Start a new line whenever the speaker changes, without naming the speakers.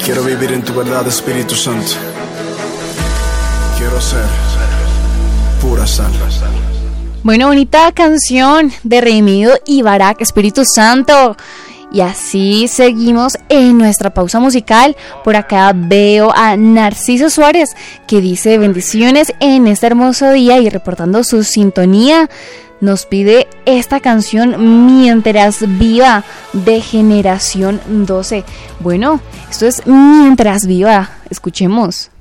Quiero vivir en tu verdad, Espíritu Santo. Quiero ser pura sal.
Bueno, bonita canción de Redimido y Barak, Espíritu Santo. Y así seguimos en nuestra pausa musical. Por acá veo a Narciso Suárez, que dice bendiciones en este hermoso día, y reportando su sintonía nos pide esta canción Mientras Viva de Generación 12. Bueno, esto es Mientras Viva, escuchemos.